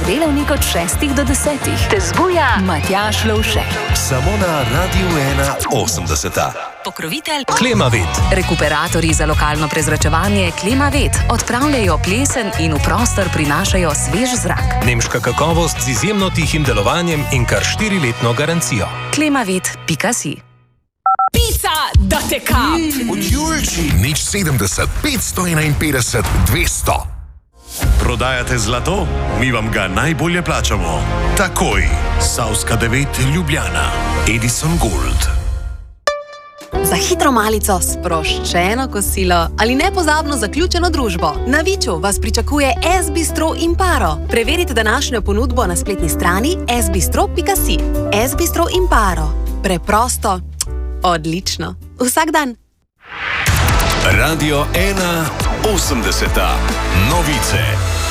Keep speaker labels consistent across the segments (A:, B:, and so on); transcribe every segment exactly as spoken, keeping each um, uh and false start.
A: delovnik od šestih do desetih. Te zbuja Matjaž Lovšek.
B: Samo na Radiu ena osemdeseta.
A: Pokrovitelj
B: Klimavet.
A: Rekuperatorji za lokalno prezračevanje Klimavet odpravljajo plesen in v prostor prinašajo svež zrak.
B: Nemška kakovost z izjemno tihim delovanjem in kar štiriletno garancijo.
A: klimavet pika si.
C: Pica, da te kap!
D: Od Julči. Nič sedemdeset, petsto enainpetdeset, dvesto.
E: Prodajate zlato? Mi vam ga najbolje plačamo. Takoj. Savska devet Ljubljana. Edison Gold.
F: Za hitro malico, sproščeno kosilo ali nepozabno zaključeno družbo. Na Viču vas pričakuje S Bistro Imparo. Preverite današnjo ponudbo na spletni strani s bistro pika si. S Bistro Imparo. Preprosto, odlično. Vsak dan.
B: Radio ena osemdeseta. Novice.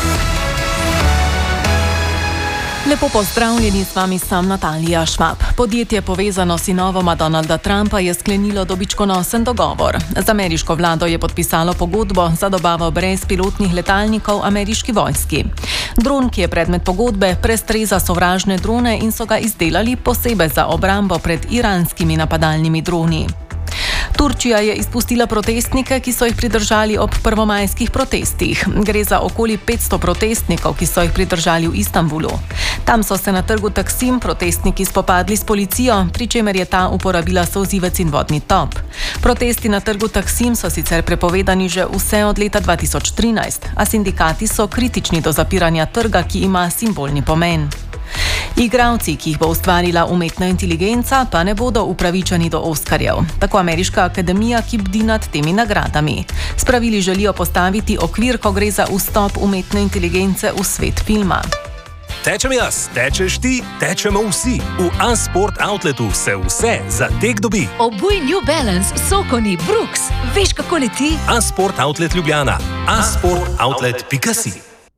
C: Lepo pozdravljeni, s vami sem Natalija Švab. Podjetje povezano s sinovoma Donalda Trumpa je sklenilo dobičkonosen dogovor. Z ameriško vlado je podpisalo pogodbo za dobavo brezpilotnih letalnikov ameriški vojski. Dron, ki je predmet pogodbe, prestreza sovražne drone in so ga izdelali posebej za obrambo pred iranskimi napadalnimi droni. Turčija je izpustila protestnike, ki so jih pridržali ob prvomajskih protestih. Gre za okoli petsto protestnikov, ki so jih pridržali v Istanbulu. Tam so se na trgu Taksim protestniki spopadli s policijo, pri čemer je ta uporabila solzivec in vodni top. Protesti na trgu Taksim so sicer prepovedani že vse od leta dva tisoč trinajst, a sindikati so kritični do zapiranja trga, ki ima simbolni pomen. Igralci, ki jih bo ustvarila umetna inteligenca, pa ne bodo upravičeni do Oskarjev. Tako ameriška akademija, ki bdi nad temi nagradami. S pravili želijo postaviti okvir, ko gre za vstop umetne inteligence v svet filma.
B: Tečem jaz, tečeš ti, tečemo vsi. V A-Sport Outletu se vse za tek dobi.
A: Obuj New Balance, Sokoni, Brooks. Veš, kako leti?
B: A-Sport Outlet Ljubljana. a sport outlet pika si.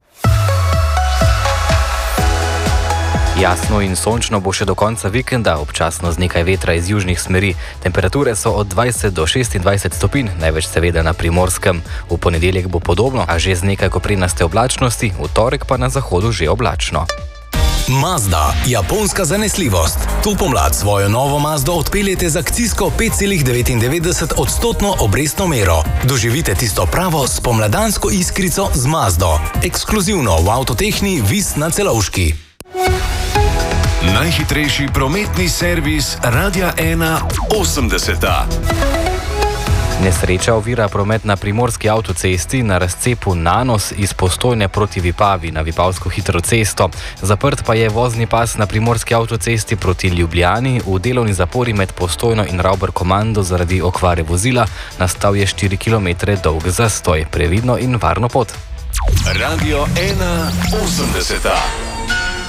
G: Jasno in sončno bo še do konca vikenda, občasno z nekaj vetra iz južnih smeri. Temperature so od dvajset do šestindvajset stopinj, največ seveda na Primorskem. V ponedeljek bo podobno, a že z nekaj koprenaste oblačnosti, v torek pa na zahodu že oblačno.
H: Mazda, japonska zanesljivost. To pomlad svojo novo Mazdo odpeljete z akcijsko pet celih devetindevetdeset odstotno obrestno mero. Doživite tisto pravo spomladansko iskrico z Mazdo. Ekskluzivno v Avtotehni Vis na Celovški.
B: Najhitrejši prometni servis Radia ena osemdeseta.
G: Nesreča ovira promet na primorski avtocesti na razcepu Nanos iz Postojne proti Vipavi na Vipavsko hitro cesto. Zaprt pa je vozni pas na primorski avtocesti proti Ljubljani. V delovni zapori med Postojno in Rauber Komando zaradi okvare vozila nastal je štiri kilometre dolg zastoj. Previdno in varno pot.
B: Radio ena osemdeseta.